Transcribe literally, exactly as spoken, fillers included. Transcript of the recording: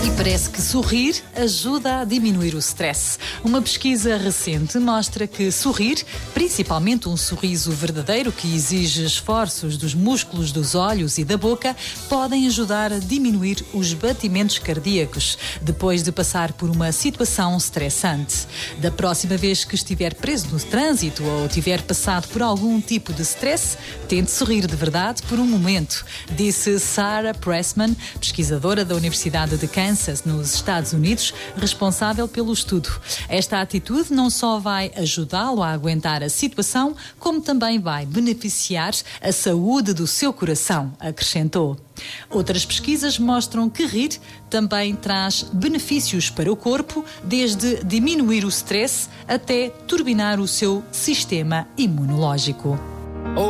E parece que sorrir ajuda a diminuir o stress. Uma pesquisa recente mostra que sorrir, principalmente um sorriso verdadeiro que exige esforços dos músculos dos olhos e da boca, podem ajudar a diminuir os batimentos cardíacos depois de passar por uma situação estressante. Da próxima vez que estiver preso no trânsito ou tiver passado por algum tipo de stress, tente sorrir de verdade por um momento, disse Sarah Pressman, pesquisadora da Universidade de Kansas, nos Estados Unidos, responsável pelo estudo. Esta atitude não só vai ajudá-lo a aguentar a situação, como também vai beneficiar a saúde do seu coração, acrescentou. Outras pesquisas mostram que rir também traz benefícios para o corpo, desde diminuir o stress até turbinar o seu sistema imunológico.